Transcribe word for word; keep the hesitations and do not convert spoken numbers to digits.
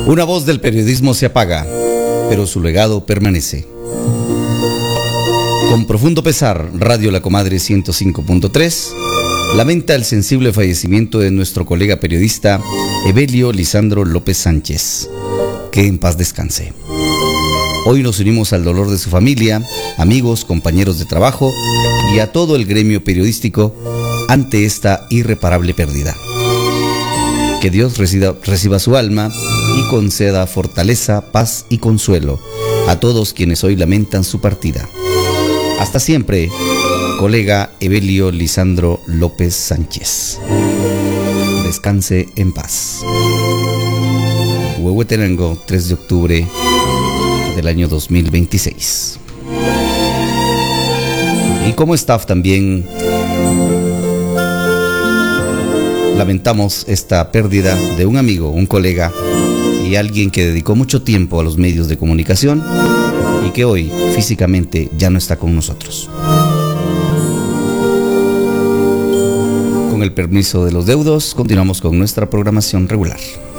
Una voz del periodismo se apaga, pero su legado permanece. Con profundo pesar, Radio La Comadre ciento cinco punto tres lamenta el sensible fallecimiento de nuestro colega periodista Evelio Lisandro López Sánchez. Que en paz descanse. Hoy nos unimos al dolor de su familia, amigos, compañeros de trabajo y a todo el gremio periodístico ante esta irreparable pérdida. Que Dios reciba, reciba su alma y conceda fortaleza, paz y consuelo a todos quienes hoy lamentan su partida. Hasta siempre, colega Evelio Lisandro López Sánchez. Descanse en paz. Huehuetenango, tres de octubre del año dos mil veintiséis. Y como staff también lamentamos esta pérdida de un amigo, un colega y alguien que dedicó mucho tiempo a los medios de comunicación y que hoy físicamente ya no está con nosotros. Con el permiso de los deudos, continuamos con nuestra programación regular.